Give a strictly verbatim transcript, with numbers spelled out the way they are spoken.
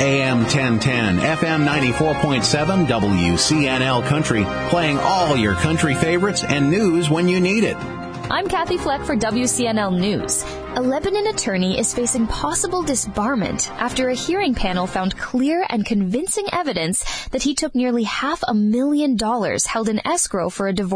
A M ten ten, F M ninety-four point seven, W C N L Country, playing all your country favorites and news when you need it. I'm Kathy Fleck for W C N L News. A Lebanon attorney is facing possible disbarment after a hearing panel found clear and convincing evidence that he took nearly half a million dollars held in escrow for a divorce